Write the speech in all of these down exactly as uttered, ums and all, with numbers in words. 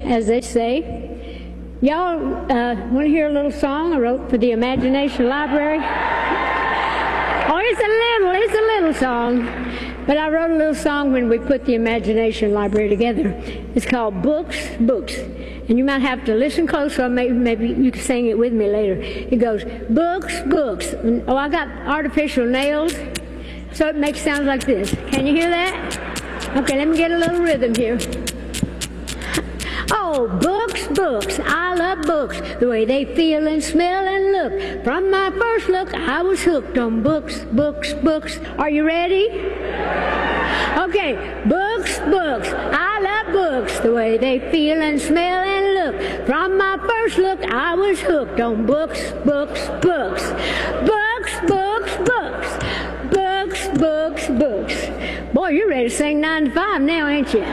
as they say. Y'all uh, want to hear a little song I wrote for the Imagination Library? Oh, it's a little, it's a little song. But I wrote a little song when we put the Imagination Library together. It's called Books, Books. And you might have to listen close, or maybe, maybe you can sing it with me later. It goes, books, books. And, oh, I got artificial nails, so it makes sounds like this. Can you hear that? Okay, let me get a little rhythm here. Oh, books, books, I love books, the way they feel and smell and look. From my first look, I was hooked on books, books, books. Are you ready? Okay, books, books, I love books, the way they feel and smell and look. From my first look, I was hooked on books, books, books. Books, books, books, books, books, books. Boy, you're ready to sing nine to five now, ain't you?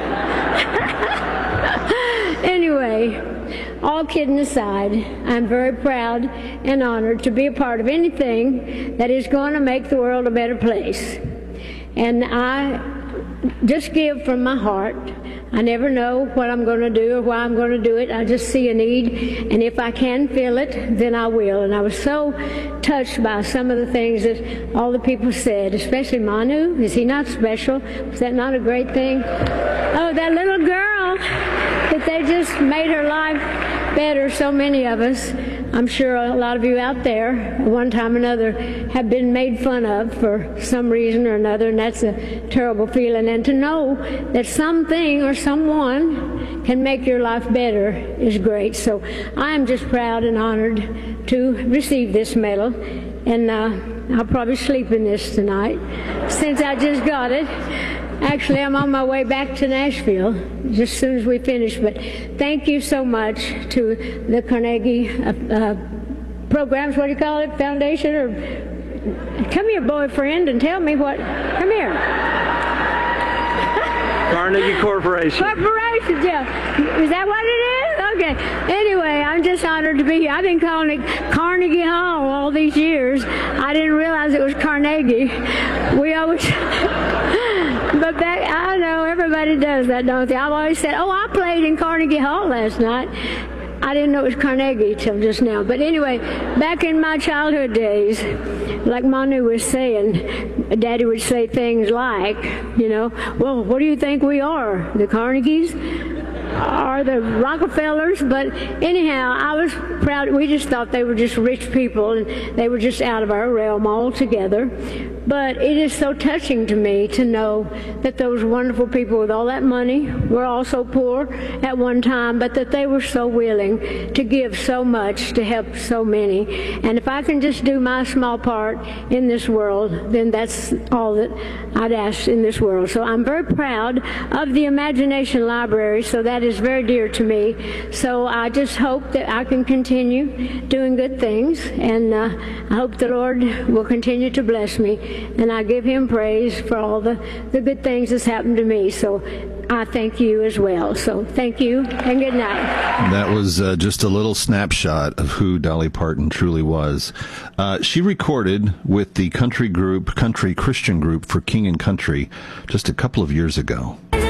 Anyway, all kidding aside, I'm very proud and honored to be a part of anything that is going to make the world a better place. And I just give from my heart. I never know what I'm going to do or why I'm going to do it. I just see a need, and if I can fill it, then I will. And I was so touched by some of the things that all the people said, especially Manu. Is he not special? Was that not a great thing? Oh, that little girl, that they just made her life better. So many of us, I'm sure a lot of you out there, at one time or another, have been made fun of for some reason or another, and that's a terrible feeling. And to know that something or someone can make your life better is great. So I'm just proud and honored to receive this medal, and uh, I'll probably sleep in this tonight since I just got it. Actually, I'm on my way back to Nashville just as soon as we finish. But thank you so much to the Carnegie uh, uh, programs, what do you call it, foundation? Or come here, boyfriend, and tell me what. Come here. Carnegie Corporation. Corporation, yeah. Is that what it is? Okay. Anyway, I'm just honored to be here. I've been calling it Carnegie Hall all these years. I didn't realize it was Carnegie. We always... But back, I know everybody does that, don't they? I've always said, oh, I played in Carnegie Hall last night. I didn't know it was Carnegie till just now. But anyway, back in my childhood days, like Manu was saying, Daddy would say things like, you know, well, what do you think we are, the Carnegies? Or the Rockefellers? But anyhow, I was proud. We just thought they were just rich people, and they were just out of our realm altogether. But it is so touching to me to know that those wonderful people with all that money were also poor at one time, but that they were so willing to give so much to help so many. And if I can just do my small part in this world, then that's all that I'd ask in this world. So I'm very proud of the Imagination Library, so that is very dear to me. So I just hope that I can continue doing good things, and uh, I hope the Lord will continue to bless me. And I give him praise for all the, the good things that's happened to me. So I thank you as well. So thank you, and good night. That was uh, just a little snapshot of who Dolly Parton truly was. Uh, she recorded with the country group, country Christian group for King and Country just a couple of years ago.